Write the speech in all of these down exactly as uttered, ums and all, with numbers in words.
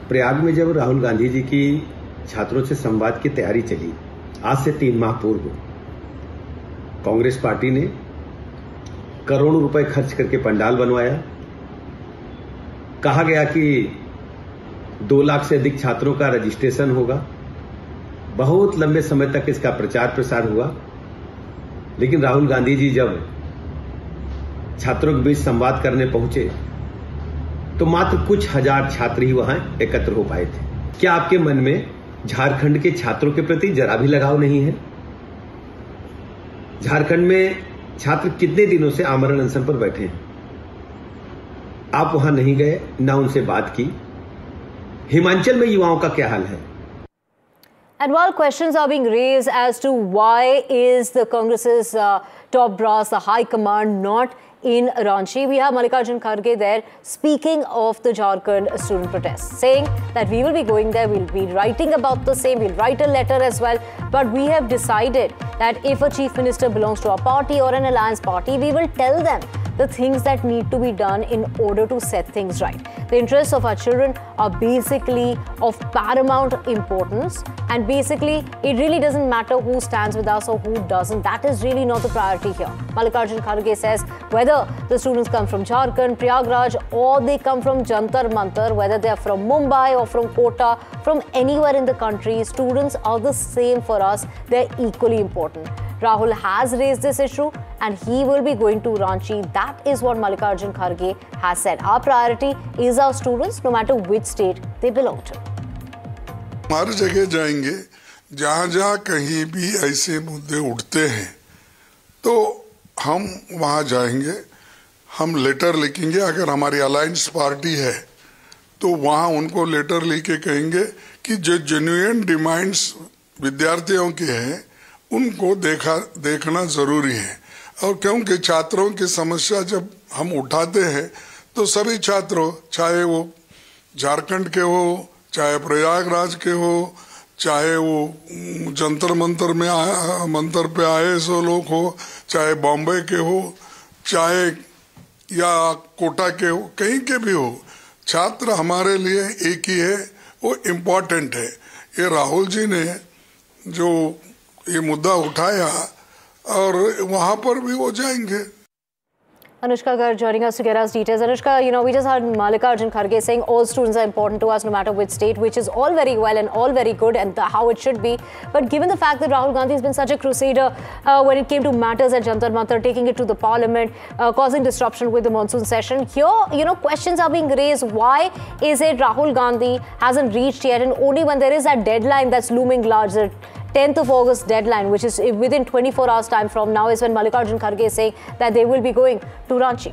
प्रयाग में जब राहुल गांधी जी की छात्रों से संवाद की तैयारी चली, आज से तीन माह पूर्व कांग्रेस पार्टी ने करोड़ों रुपए खर्च करके पंडाल बनवाया। कहा गया कि दो लाख से अधिक छात्रों का रजिस्ट्रेशन होगा। बहुत लंबे समय तक इसका प्रचार प्रसार हुआ, लेकिन राहुल गांधी जी जब छात्रों के बीच संवाद करने पहुंचे तो मात्र कुछ हजार छात्र ही वहां एकत्र हो पाए थे। क्या आपके मन में झारखंड के छात्रों के प्रति जरा भी लगाव नहीं है? झारखंड में छात्र कितने दिनों से आमरण अनशन पर बैठे हैं। आप वहां नहीं गए, ना उनसे बात की। हिमाचल में युवाओं का क्या हाल है? And while questions are being raised as to why is the Congress's uh, top brass, the high command, not in Ranchi, we have Mallikarjun Kharge there speaking of the Jharkhand student protests, saying that we will be going there, we'll be writing about the same, we'll write a letter as well, but we have decided that if a chief minister belongs to a party or an alliance party, we will tell them the things that need to be done in order to set things right. The interests of our children are basically of paramount importance, and basically it really doesn't matter who stands with us or who doesn't. That is really not the priority here. Mallikarjun Kharge says whether the students come from Jharkhand, Prayagraj, or they come from Jantar Mantar, whether they are from Mumbai or from Kota, from anywhere in the country, students are the same for us. They're equally important. Rahul has raised this issue and he will be going to Ranchi. That is what Mallikarjun Kharge has said. Our priority is our students, no matter which state they belong to. हर जगह जाएंगे, जहाँ जहाँ कहीं भी ऐसे मुद्दे उठते हैं तो हम वहाँ जाएंगे, हम लेटर लिखेंगे। अगर हमारी अलायंस पार्टी है तो वहाँ उनको लेटर लिख के कहेंगे कि जो जेन्युइन डिमांड्स विद्यार्थियों के हैं उनको देखा देखना जरूरी है। और क्योंकि छात्रों की समस्या जब हम उठाते हैं तो सभी छात्रों, चाहे वो झारखंड के हो, चाहे प्रयागराज के हो, चाहे वो जंतर मंतर में आ, मंतर पे आए सो लोग हो, चाहे बॉम्बे के हो, चाहे या कोटा के हो, कहीं के भी हो, छात्र हमारे लिए एक ही है, वो इम्पोर्टेंट है। ये राहुल जी ने जो ये मुद्दा उठाया और वहां पर भी वो जाएंगे। Anushka Garg joining us to get us details. Anushka, you know, we just heard Mallikarjun Kharge saying all students are important to us no matter which state, which is all very well and all very good and the, how it should be. But given the fact that Rahul Gandhi has been such a crusader uh, when it came to matters at Jantar Mantar, taking it to the parliament, uh, causing disruption with the monsoon session, here, you know, questions are being raised. Why is it Rahul Gandhi hasn't reached yet, and only when there is that deadline that's looming large, the tenth of August deadline, which is within twenty-four hours time from now, is when Mallikarjun Kharge is saying that they will be going to Ranchi.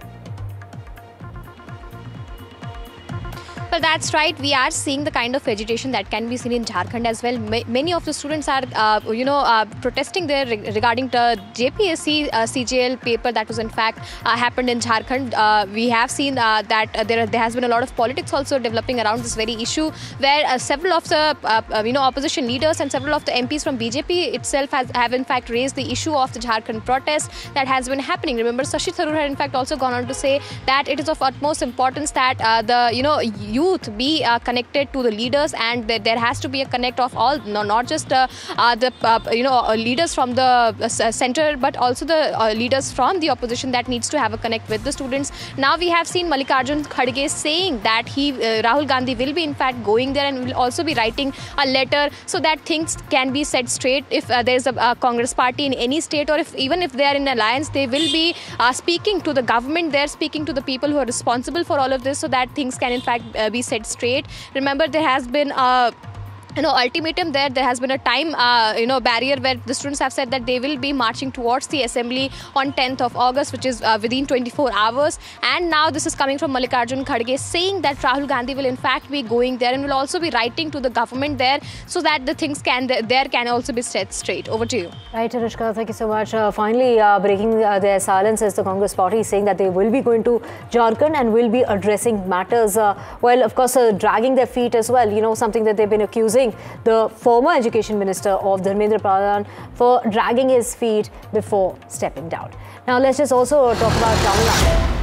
Well, that's right. We are seeing the kind of agitation that can be seen in Jharkhand as well. Ma many of the students are, uh, you know, uh, protesting there re regarding the J P S C uh, C G L paper that was in fact uh, happened in Jharkhand. Uh, we have seen uh, that uh, there, there has been a lot of politics also developing around this very issue, where uh, several of the, uh, uh, you know, opposition leaders and several of the M Ps from B J P itself has have in fact raised the issue of the Jharkhand protest that has been happening. Remember, Shashi Tharoor had in fact also gone on to say that it is of utmost importance that uh, the, you know, youth be uh, connected to the leaders, and that there has to be a connect of all, no, not just uh, uh, the uh, you know uh, leaders from the uh, center, but also the uh, leaders from the opposition that needs to have a connect with the students. Now we have seen Mallikarjun Kharge saying that he uh, Rahul Gandhi will be in fact going there and will also be writing a letter so that things can be set straight. If uh, there is a, a Congress party in any state, or if even if they are in alliance, they will be uh, speaking to the government. They're speaking to the people who are responsible for all of this, so that things can in fact uh, be set straight. Remember, there has been a you know ultimatum there. There has been a time uh, you know barrier where the students have said that they will be marching towards the assembly on tenth of August, which is uh, within twenty-four hours. And now this is coming from Mallikarjun Kharge saying that Rahul Gandhi will in fact be going there and will also be writing to the government there, so that the things can there can also be set straight. Over to you. Right, Anushka, thank you so much. Uh, finally, uh, breaking uh, their silence is the Congress party saying that they will be going to Jharkhand and will be addressing matters, uh, well, of course, uh, dragging their feet as well. You know, something that they've been accusing the former Education Minister of Dharmendra Pradhan for dragging his feet before stepping down. Now, let's just also talk about Tamil Nadu.